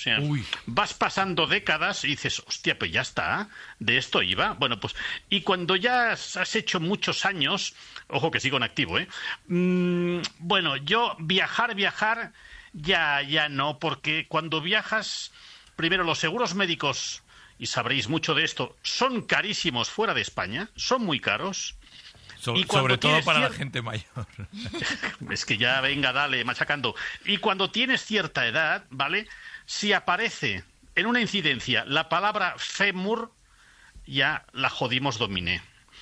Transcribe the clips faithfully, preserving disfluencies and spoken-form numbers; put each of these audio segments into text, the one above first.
sea, Uy. vas pasando décadas y dices, hostia, pues ya está, de esto iba. Bueno, pues, y cuando ya has hecho muchos años, ojo que sigo en activo, ¿eh? Mm, bueno, yo viajar, viajar, ya, ya no, porque cuando viajas, primero los seguros médicos, y sabréis mucho de esto, son carísimos fuera de España, son muy caros. So, sobre todo para cier... la gente mayor. Es que ya, venga, dale, machacando. Y cuando tienes cierta edad, ¿vale? Si aparece en una incidencia la palabra fémur, ya la jodimos dominé.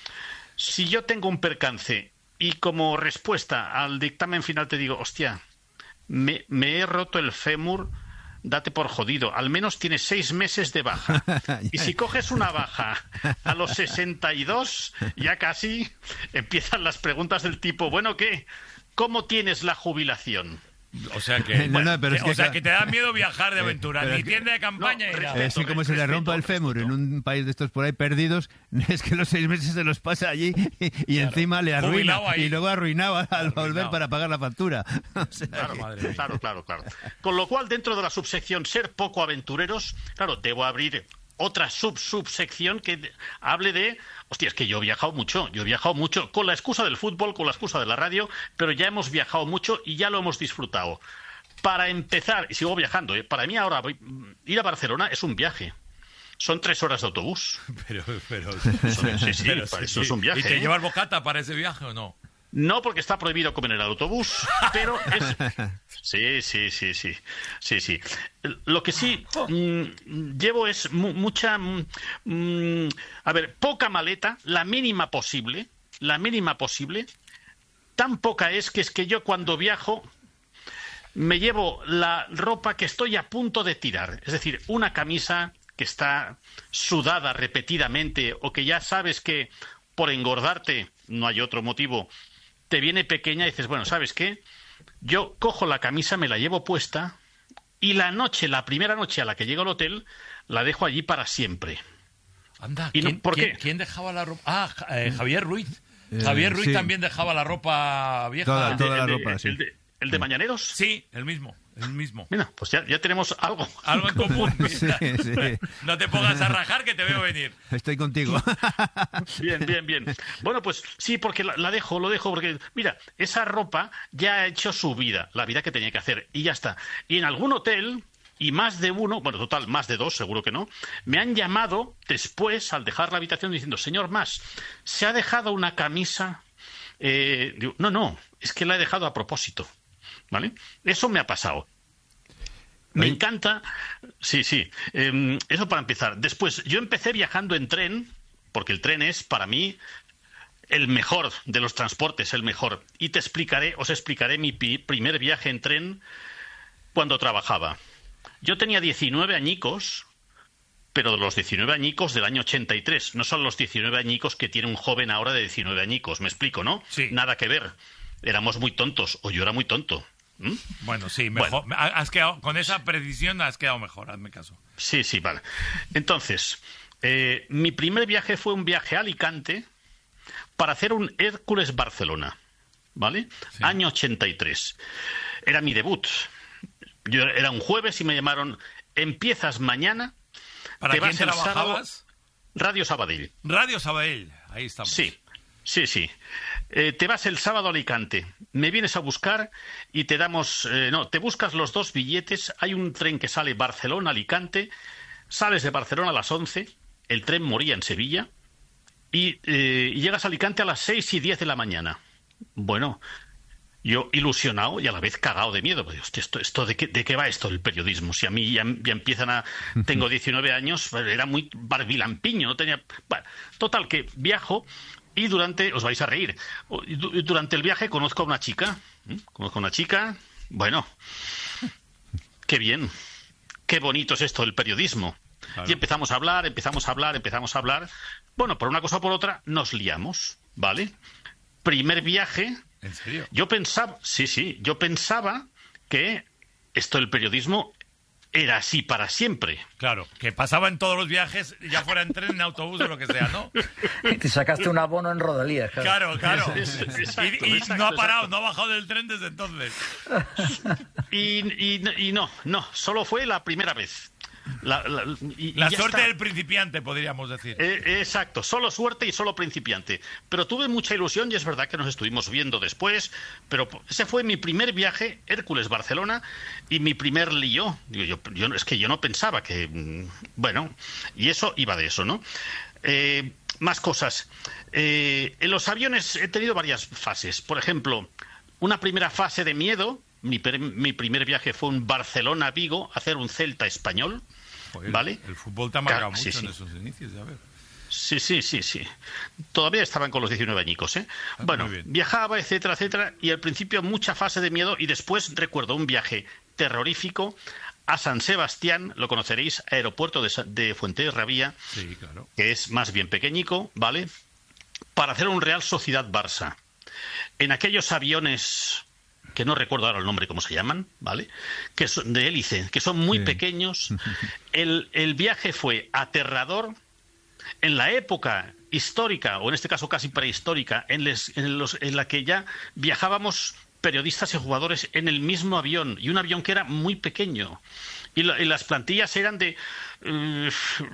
Si yo tengo un percance y como respuesta al dictamen final te digo, hostia, me, me he roto el fémur, date por jodido, al menos tienes seis meses de baja. Y si coges una baja a los sesenta y dos, ya casi empiezan las preguntas del tipo, bueno, ¿qué? ¿Cómo tienes la jubilación? O sea que, no, no, pero es que, o sea que te da miedo viajar de aventura, ni tienda de campaña. No, respeto, es que como respeto, se le rompa el fémur respeto. En un país de estos por ahí perdidos, es que los seis meses se los pasa allí y, y claro. encima le arruina y luego arruinaba al arruinado. volver para pagar la factura. O sea claro, que... claro, claro, claro. Con lo cual, dentro de la subsección ser poco aventureros, claro, debo abrir otra sub-subsección que hable de... Hostia, es que yo he viajado mucho, yo he viajado mucho, con la excusa del fútbol, con la excusa de la radio, pero ya hemos viajado mucho y ya lo hemos disfrutado. Para empezar, y sigo viajando, ¿eh? Para mí ahora voy, ir a Barcelona es un viaje. Son tres horas de autobús. Pero, pero... Son, sí, sí, pero, para sí, eso sí. es un viaje. ¿Y te ¿eh? llevas bocata para ese viaje o no? No, porque está prohibido comer en el autobús, pero es... Sí, sí, sí, sí, sí, sí. Lo que sí mmm, llevo es mu mucha... Mmm, a ver, poca maleta, la mínima posible, la mínima posible. Tan poca es que es que yo cuando viajo me llevo la ropa que estoy a punto de tirar. Es decir, una camisa que está sudada repetidamente o que ya sabes que por engordarte, no hay otro motivo, te viene pequeña y dices, bueno, ¿sabes qué? Yo cojo la camisa, me la llevo puesta y la noche, la primera noche a la que llego al hotel, la dejo allí para siempre. Anda, y ¿quién, no, ¿por ¿quién, qué? ¿quién dejaba la ropa? Ah, eh, Javier Ruiz. Eh, Javier Ruiz sí. también dejaba la ropa vieja. Toda, toda el de, la el ropa, de, sí. El de, ¿El de Mañaneros? Sí, el mismo, el mismo. Mira, pues ya, ya tenemos algo. Algo en común. Sí, sí. No te pongas a rajar que te veo venir. Estoy contigo. Bien, bien, bien. Bueno, pues sí, porque la, la dejo, lo dejo, porque, mira, esa ropa ya ha hecho su vida, la vida que tenía que hacer, y ya está. Y en algún hotel... Y más de uno, bueno, total, más de dos, seguro que no, me han llamado después, al dejar la habitación, diciendo, señor Mas, ¿se ha dejado una camisa? Eh, digo, no, no, es que la he dejado a propósito, ¿vale? Eso me ha pasado. Me ¿Ay? encanta, sí, sí, eh, eso para empezar. Después, yo empecé viajando en tren, porque el tren es, para mí, el mejor de los transportes, el mejor. Y te explicaré, os explicaré mi primer viaje en tren cuando trabajaba. Yo tenía diecinueve añicos, pero de los diecinueve añicos del año ochenta y tres. No son los diecinueve añicos que tiene un joven ahora de diecinueve añicos. ¿Me explico, no? Sí. Nada que ver. Éramos muy tontos, o yo era muy tonto. ¿Mm? Bueno, sí, mejor. Bueno. Has quedado, con esa precisión has quedado mejor, hazme caso. Sí, sí, vale. Entonces, eh, mi primer viaje fue un viaje a Alicante para hacer un Hércules Barcelona, ¿vale? Sí. Año ochenta y tres. Era mi debut. Yo era un jueves y me llamaron, empiezas mañana. ¿Para te quién vas el trabajabas? Sábado, Radio Sabadell. Radio Sabadell, ahí estamos. Sí, sí, sí. Eh, te vas el sábado a Alicante, me vienes a buscar y te damos... Eh, no, te buscas los dos billetes, hay un tren que sale Barcelona-Alicante, sales de Barcelona a las once, el tren moría en Sevilla y, eh, y llegas a Alicante a las seis y diez de la mañana. Bueno... Yo ilusionado y a la vez cagado de miedo. Pues, hostia, esto, esto de, qué, ¿de qué va esto el periodismo? Si a mí ya, ya empiezan a... Tengo diecinueve años, era muy barbilampiño, no tenía... Bueno, total, que viajo y durante... Os vais a reír. Durante el viaje conozco a una chica. ¿eh? Conozco a una chica... Bueno, qué bien. Qué bonito es esto del periodismo. Claro. Y empezamos a hablar, empezamos a hablar, empezamos a hablar. Bueno, por una cosa o por otra, nos liamos, ¿vale? Primer viaje... ¿En serio? Yo pensaba, sí, sí, yo pensaba que esto del periodismo era así para siempre. Claro, que pasaba en todos los viajes, ya fuera en tren, en autobús o lo que sea, ¿no? Te sacaste un abono en Rodalías. Claro, claro. claro. Es, exacto, y y exacto, no ha parado, exacto. no ha bajado del tren desde entonces. Y, y, y no, no, solo fue la primera vez. La, la, y, la y suerte está. del principiante, podríamos decir. Eh, exacto, solo suerte y solo principiante. Pero tuve mucha ilusión y es verdad que nos estuvimos viendo después, pero ese fue mi primer viaje, Hércules-Barcelona, y mi primer lío. Digo, yo, yo, es que yo no pensaba que... Bueno, y eso iba de eso, ¿no? Eh, más cosas. Eh, en los aviones he tenido varias fases. Por ejemplo, una primera fase de miedo. Mi, per, mi primer viaje fue un Barcelona-Vigo, hacer un Celta español. Joder, ¿Vale? El fútbol te ha marcado Claro, mucho sí, sí. en esos inicios, ya ver. Sí, sí, sí, sí. Todavía estaban con los diecinueve añicos, ¿eh? Ah, bueno, muy bien. viajaba, etcétera, etcétera, y al principio mucha fase de miedo y después recuerdo un viaje terrorífico a San Sebastián, lo conoceréis, aeropuerto de, de Fuenterrabía, Sí, claro. que es más bien pequeñico, ¿vale? Para hacer un Real Sociedad Barça. En aquellos aviones que no recuerdo ahora el nombre, cómo se llaman, ¿vale? Que son de hélice, que son muy Sí. pequeños. El, el viaje fue aterrador. En la época histórica, o en este caso casi prehistórica, en, les, en, los, en la que ya viajábamos periodistas y jugadores en el mismo avión, y un avión que era muy pequeño. Y, la, y las plantillas eran de eh,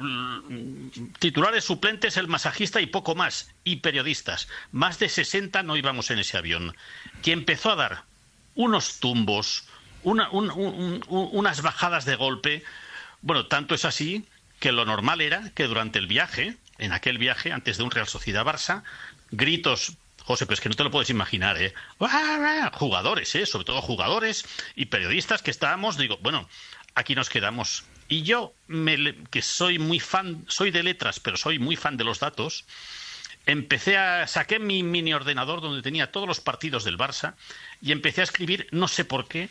titulares, suplentes, el masajista y poco más, y periodistas. Más de sesenta no íbamos en ese avión. Que empezó a dar unos tumbos, una, un, un, un, unas bajadas de golpe. Bueno, tanto es así que lo normal era que durante el viaje, en aquel viaje, antes de un Real Sociedad Barça, gritos, José, pero es que no te lo puedes imaginar, ¿eh? Jugadores, ¿eh? Sobre todo jugadores y periodistas que estábamos, digo, bueno, aquí nos quedamos. Y yo, me, que soy muy fan, soy de letras, pero soy muy fan de los datos, empecé a... saqué mi mini ordenador donde tenía todos los partidos del Barça y empecé a escribir, no sé por qué,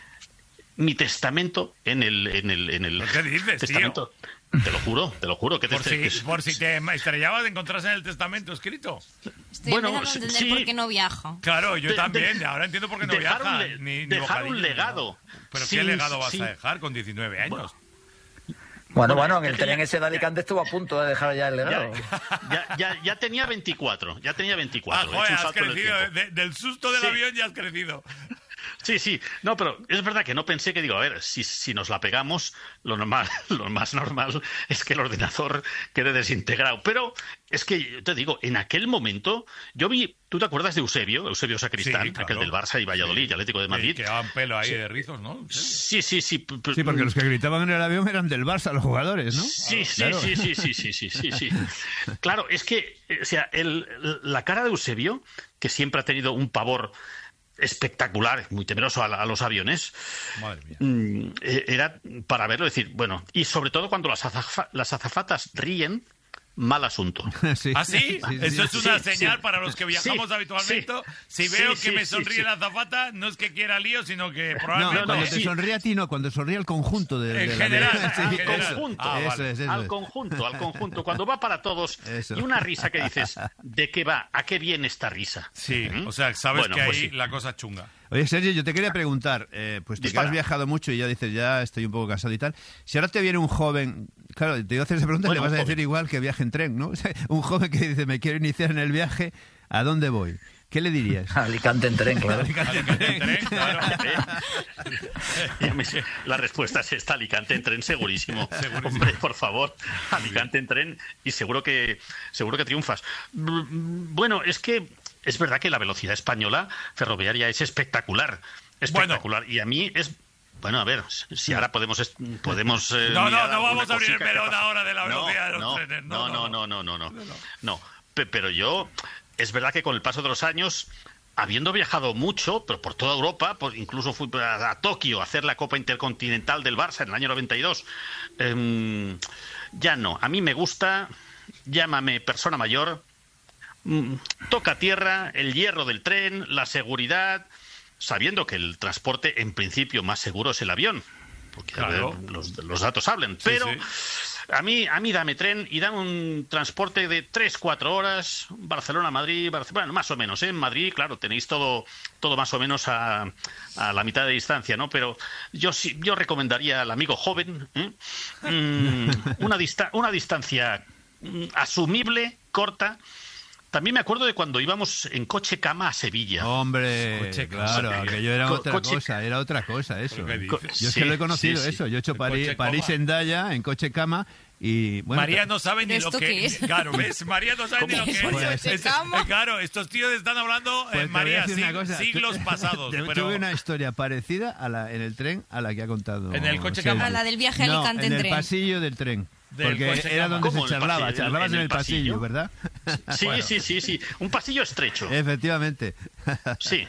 mi testamento en el... En el, en el ¿Qué dices, testamento. tío? Te lo juro, te lo juro. Que Por, te, si, que... por si te estrellabas, encontrás en el testamento escrito. Estoy Bueno, empezando a entender sí. por qué no viajo. Claro, yo De- también. de- Ahora entiendo por qué no dejar viaja. un le- ni, ni dejar un bocadillo, legado. ¿no? ¿Pero Sin- qué legado vas sin- a dejar con diecinueve años? Bueno, bueno, en el tren ese de Alicante estuvo a punto de dejar ya el legado. Ya, ya, ya, ya tenía veinticuatro. Ya tenía Ah, veinticuatro. he joder, hecho un has salto en el crecido. tiempo. de- del susto del Sí. avión ya has crecido. Sí, sí. No, pero es verdad que no pensé que digo, a ver, si, si nos la pegamos, lo normal, lo más normal es que el ordenador quede desintegrado. Pero es que, yo te digo, en aquel momento, yo vi, ¿tú te acuerdas de Eusebio? Eusebio Sacristán, Sí, claro. aquel del Barça y Valladolid, y Atlético de Madrid. Que daban pelo ahí de rizos, ¿no? Sí, sí, sí. p- p- Sí, porque los que gritaban en el avión eran del Barça, los jugadores, ¿no? Sí, sí, Claro. sí, sí, sí, sí, sí, sí, sí. Claro, es que, eh, o sea, el, la cara de Eusebio, que siempre ha tenido un pavor espectacular, muy temeroso a, la- a los aviones, Madre mía. mm, eh, era para verlo decir, bueno, y sobre todo cuando las, azafa- las azafatas ríen, mal asunto. Sí. ¿Ah, sí? Sí, sí, Eso es sí. una sí, señal sí. para los que viajamos Sí, habitualmente. sí. Si veo Sí, que sí, me sí, sonríe sí. la azafata, no es que quiera lío, sino que No, probablemente... cuando no, te sí. sonríe a ti, no, cuando sonríe al conjunto de, En de la general, mesa. en Al general. conjunto, Ah, Eso vale. es, eso al es. conjunto, al conjunto, cuando va para todos Eso. y una risa que dices, ¿de qué va? ¿A qué viene esta risa? Sí, ¿Mm? o sea, sabes Bueno, que ahí pues sí. la cosa chunga. Oye, Sergio, yo te quería preguntar, eh, pues tú que Dispara. has viajado mucho y ya dices, ya estoy un poco cansado y tal, si ahora te viene un joven, claro, te iba a hacer esa pregunta, Bueno, le vas a un decir joven. igual que viaje en tren, ¿no? O sea, un joven que dice, me quiero iniciar en el viaje, ¿a dónde voy? ¿Qué le dirías? Alicante en tren, claro. Alicante en tren. Tren, claro. Ya me sé, la respuesta es esta, Alicante en tren, segurísimo. Segurísimo. Hombre, por favor, Alicante en tren y seguro que seguro que triunfas. Mm, Bueno, es que es verdad que la velocidad española ferroviaria es espectacular, espectacular. Y a mí es... Bueno, a ver, si ahora podemos... est- podemos eh, No, no, mirar no alguna vamos a abrir el cosica que melón pasa. ahora de la No, velocidad de los no, trenes. No, no, no, no, no, no. No, pe- pero yo... Es verdad que con el paso de los años... Habiendo viajado mucho, pero por toda Europa, pues incluso fui a, a Tokio a hacer la Copa Intercontinental del Barça en el año noventa y dos, eh, ya no. A mí me gusta, llámame persona mayor, mm, toca tierra, el hierro del tren, la seguridad, sabiendo que el transporte en principio más seguro es el avión, porque Claro. a ver, los, los datos hablan, pero... sí. A mí, a mí dame tren y dame un transporte de tres cuatro horas, Barcelona-Madrid, Barcelona, bueno, más o menos, ¿eh? En Madrid, claro, tenéis todo, todo más o menos a, a la mitad de distancia, ¿no? Pero yo sí, yo recomendaría al amigo joven, ¿eh? mm, una, dista una distancia mm, asumible, corta. También me acuerdo de cuando íbamos en coche cama a Sevilla. Hombre, coche claro, cama. aquello era Co otra coche... cosa, era otra cosa eso. Yo es sí, que lo he conocido sí, eso, sí. yo he hecho París, París en Daya, en coche cama y... Bueno, María no sabe ni lo que es. Claro, ¿ves? María no sabe ni lo que es. Pues, es, es claro, estos tíos están hablando, pues eh, María, sig cosa. siglos pasados. Tuve pero... una historia parecida a la, en el tren a la que ha contado. ¿En el coche Sergio. cama? A la del viaje a no, Alicante en en el tren. pasillo del tren. Del Porque coche era cama. donde ¿Cómo? se ¿El charlaba, pasillo? charlabas ¿En en el el pasillo, pasillo? ¿verdad? Sí, Bueno. sí, sí, sí. Un pasillo estrecho. Efectivamente. Sí.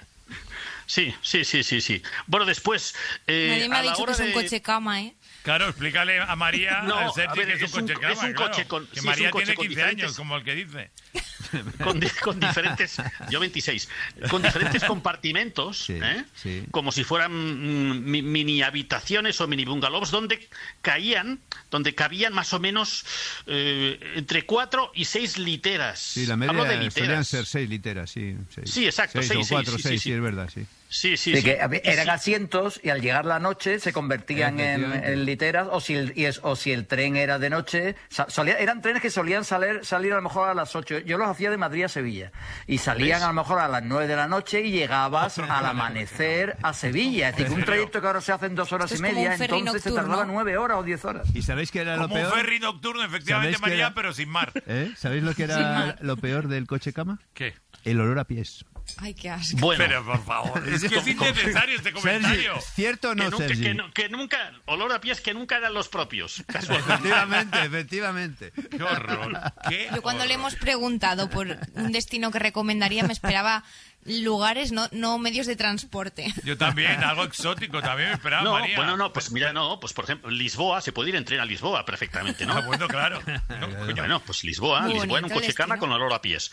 Sí, sí, sí, sí, sí. Bueno, después... Eh, Nadie me a ha la dicho hora que es un de... coche cama, ¿eh? Claro, explícale a María, No, a Sergi, a ver, que es, es un un- coche cama, es un claro. coche con- Que sí, es María un coche tiene con quince años, diferentes- como el que dice. con, di con diferentes, yo veintiséis, con diferentes compartimentos, Sí, ¿eh? sí. Como si fueran mm, mi- mini habitaciones o mini bungalows donde caían, donde cabían más o menos eh, entre cuatro y seis literas. Sí, la Hablo de media solían literas. ser seis literas, sí. Seis. Sí, exacto, Seis, seis, o cuatro, seis, sí, seis, sí, sí, sí. es verdad, sí. Sí, sí, De sí. que hab- Y eran sí. asientos y al llegar la noche se convertían en, Efectivamente. en literas o si el, y es, o si el tren era de noche, sa- solía- eran trenes que solían salir, salir a lo mejor a las ocho. Yo los hacía de Madrid a Sevilla y salían ¿Ves? a lo mejor a las nueve de la noche y llegabas al amanecer a Sevilla. Es decir, un trayecto que ahora se hace en dos horas Esto y es como media, un ferry entonces se nocturno. tardaba nueve horas o diez horas. ¿Y sabéis qué era lo Como un peor? ferry nocturno, efectivamente, ¿Sabéis qué María, era? pero sin mar. ¿Eh? ¿Sabéis lo que Sin era mar. lo peor del coche cama? ¿Qué? El olor a pies. Ay, qué asco. Bueno, Pero, por favor, es que es innecesario este Sergi, comentario. ¿cierto o que, no, nunca, Sergi? que, nu- que nunca, olor a pies que nunca eran los propios. Casualmente. Efectivamente, efectivamente. Qué horror. Qué Yo cuando le horror. hemos preguntado por un destino que recomendaría me esperaba lugares, no, no medios de transporte. Yo también, algo exótico, también me esperaba, No, María. bueno, no, pues mira, no, pues por ejemplo, Lisboa, se puede ir en tren a Lisboa perfectamente, ¿no? Ah, bueno, claro. No, coño. Bueno, pues Lisboa, Muy Lisboa en un bonito el coche cama destino. con olor a pies.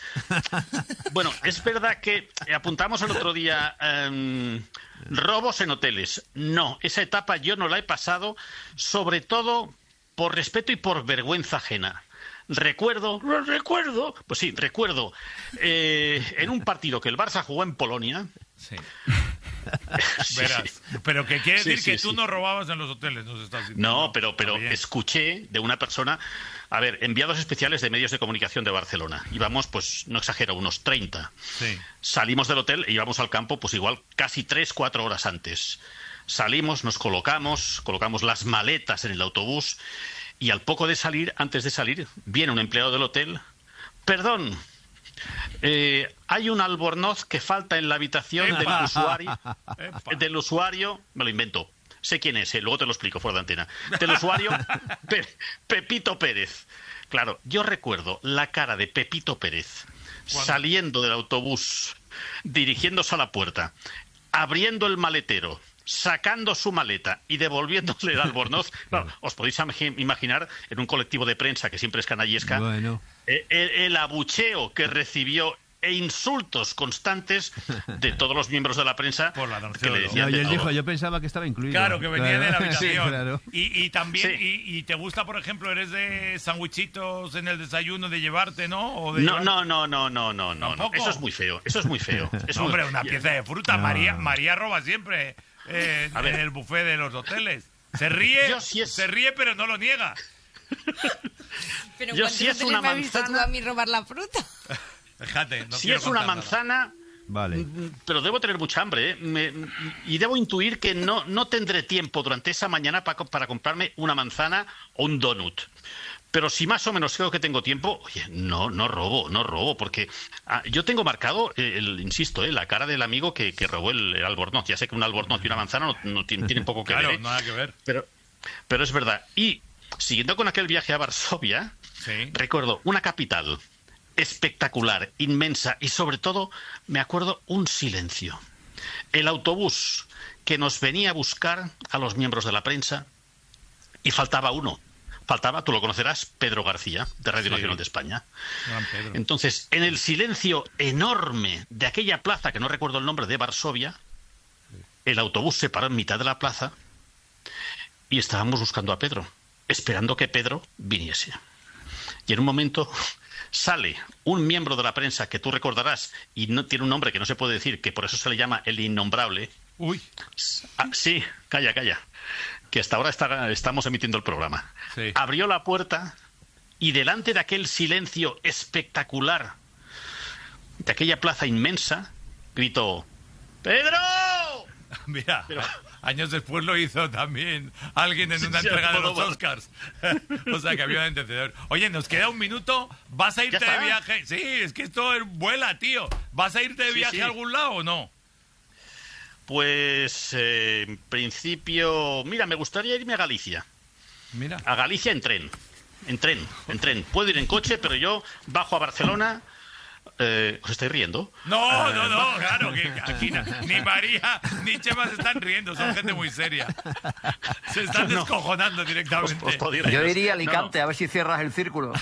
Bueno, es verdad que apuntamos el otro día em, robos en hoteles. No, esa etapa yo no la he pasado, sobre todo por respeto y por vergüenza ajena. Recuerdo, recuerdo, pues sí, recuerdo eh, en un partido que el Barça jugó en Polonia. Sí. Sí, Verás. sí. Pero que quiere Sí, decir sí, que tú sí. no robabas en los hoteles, nos estás diciendo. No, pero, pero Está bien. escuché de una persona, a ver, enviados especiales de medios de comunicación de Barcelona. Íbamos, pues, no exagero, unos treinta. Sí. Salimos del hotel e íbamos al campo, pues igual casi tres, cuatro horas antes. Salimos, nos colocamos, colocamos las maletas en el autobús y al poco de salir, antes de salir, viene un empleado del hotel. Perdón, eh, hay un albornoz que falta en la habitación del usuario. Epa. Del usuario, me lo invento. Sé quién es, eh, luego te lo explico fuera de antena. Del usuario Pe- Pepito Pérez. Claro, yo recuerdo la cara de Pepito Pérez ¿Cuándo? saliendo del autobús, dirigiéndose a la puerta, abriendo el maletero, sacando su maleta y devolviéndole el albornoz. Claro, os podéis imagi- imaginar en un colectivo de prensa que siempre es canallesca, Bueno. eh, el, el abucheo que recibió e insultos constantes de todos los miembros de la prensa Por la que Arnaldo. le No, decían y de él todo. dijo, yo pensaba que estaba incluido. Claro, que venía de la habitación. Sí, claro. Y, y también, Sí. y, y te gusta, por ejemplo, eres de sandwichitos en el desayuno de llevarte, ¿no? O de No, llevar- no, no, no, no, no, no, no. ¿Tampoco? Eso es muy feo, eso es muy feo. Es No, muy- hombre, una pieza de fruta. No. María, María roba siempre eh, A ver. en el buffet de los hoteles. Se ríe, Yo sí es- se ríe, pero no lo niega. Pero Yo ¿cuántos si es hoteles una me has visto tú manzana- a mí robar la fruta? Fíjate, no Si quiero es una contar nada. manzana, Vale. mm, pero debo tener mucha hambre, ¿eh? Me- y debo intuir que no, no tendré tiempo durante esa mañana pa- para comprarme una manzana o un donut. Pero si más o menos creo que tengo tiempo, oye, no, no robo, no robo, porque ah, yo tengo marcado, eh, el, insisto, eh, la cara del amigo que, que robó el, el albornoz. Ya sé que un albornoz y una manzana no, no tienen, tienen poco que Claro, ver, ¿eh? nada que ver. pero, pero es verdad. Y siguiendo con aquel viaje a Varsovia, Sí. recuerdo una capital espectacular, inmensa y sobre todo me acuerdo un silencio. El autobús que nos venía a buscar a los miembros de la prensa y faltaba uno. Faltaba, tú lo conocerás, Pedro García, de Radio Sí. Nacional de España. Gran Pedro. Entonces, en el silencio enorme de aquella plaza, que no recuerdo el nombre, de Varsovia, el autobús se paró en mitad de la plaza y estábamos buscando a Pedro. esperando que Pedro viniese. Y en un momento sale un miembro de la prensa que tú recordarás, y no tiene un nombre que no se puede decir, que por eso se le llama el innombrable. Uy. Ah, sí, calla, calla. Que hasta ahora está, estamos emitiendo el programa. Sí. Abrió la puerta y delante de aquel silencio espectacular, de aquella plaza inmensa, gritó: ¡Pedro! Mira, Pero... años después lo hizo también alguien en una Sí, entrega de los todo. Oscars. O sea que había un antecedor. Oye, nos queda un minuto. ¿Vas a irte ¿Ya de está? viaje? Sí, es que esto vuela, tío. ¿Vas a irte de Sí, viaje sí. a algún lado o no? Pues, eh, en principio... Mira, me gustaría irme a Galicia. Mira. A Galicia en tren. En tren, en tren. Puedo ir en coche, pero yo bajo a Barcelona... Eh, ¿Os estáis riendo? No, no, no, claro, que aquí na- ni María ni Chema se están riendo, son gente muy seria. Se están No. descojonando directamente. Os- os podéis Yo reíros. iría a No, Alicante no. a ver si cierras el círculo.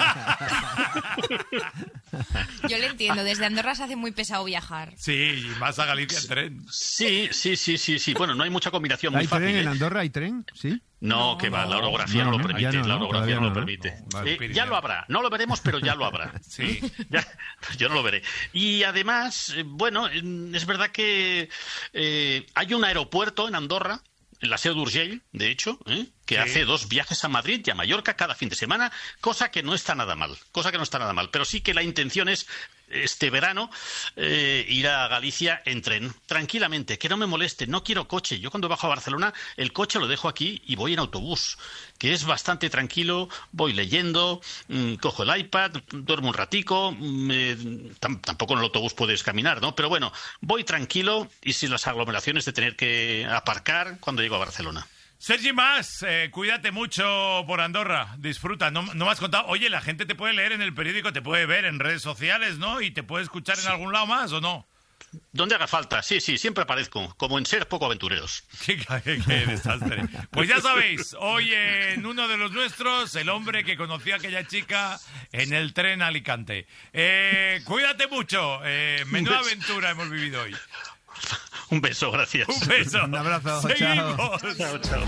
Yo le entiendo, desde Andorra se hace muy pesado viajar. Sí, y más a Galicia en tren. Sí, sí, sí, sí, sí. Bueno, no hay mucha combinación muy ¿Hay fácil. tren en ¿eh? Andorra? ¿Hay tren? ¿Sí? No, que va, la orografía no, no, lo no, permite, ya no, la no, orografía todavía no lo no, ¿no? permite. Vale, Eh, Pirineo. ya lo habrá, no lo veremos, pero ya lo habrá. Sí. Ya, yo no lo veré. Y además, eh, bueno, eh, es verdad que eh, hay un aeropuerto en Andorra, en la Seu d'Urgell, de hecho, ¿eh? que Sí. hace dos viajes a Madrid y a Mallorca cada fin de semana, cosa que no está nada mal, cosa que no está nada mal. Pero sí que la intención es, este verano, eh, ir a Galicia en tren, tranquilamente, que no me moleste, no quiero coche. Yo cuando bajo a Barcelona, el coche lo dejo aquí y voy en autobús, que es bastante tranquilo, voy leyendo, mmm, cojo el iPad, duermo un ratico, mmm, eh, tam- tampoco en el autobús puedes caminar, ¿no? Pero bueno, voy tranquilo y sin las aglomeraciones de tener que aparcar cuando llego a Barcelona. Sergi Mas, eh, cuídate mucho por Andorra, disfruta. No, no me has contado, oye, la gente te puede leer en el periódico, te puede ver en redes sociales, ¿no? Y te puede escuchar en algún lado más, ¿o no? Donde haga falta, sí, sí, siempre aparezco, como en Ser Poco Aventureros. Qué, qué- qué desastre. Pues ya sabéis, hoy en uno de los nuestros, el hombre que conoció a aquella chica en el tren a Alicante. Eh, cuídate mucho, eh, menuda aventura hemos vivido hoy. Un beso, gracias. Un beso. Un abrazo, Seguimos. Chao, chao.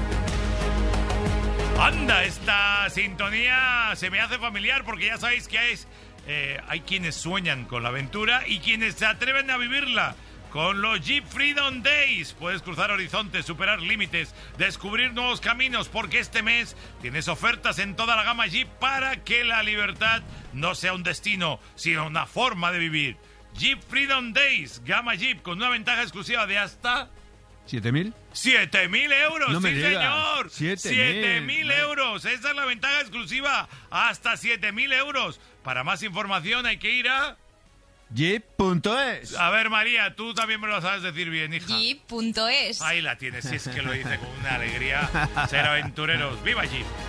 Anda, esta sintonía se me hace familiar porque ya sabéis que es, eh, hay quienes sueñan con la aventura y quienes se atreven a vivirla. Con los Jeep Freedom Days puedes cruzar horizontes, superar límites, descubrir nuevos caminos, porque este mes tienes ofertas en toda la gama Jeep para que la libertad no sea un destino, sino una forma de vivir. Jeep Freedom Days, gama Jeep, con una ventaja exclusiva de hasta ¿Siete mil? ¡siete mil euros! No me ¡Sí, digas. señor! Siete ¡siete mil. mil euros! Esa es la ventaja exclusiva. Hasta siete mil euros. Para más información hay que ir a... Jeep punto es. A ver, María, tú también me lo sabes decir bien, hija. Jeep punto es. Ahí la tienes, si es que lo dice con una alegría. Ser aventureros. ¡Viva Jeep!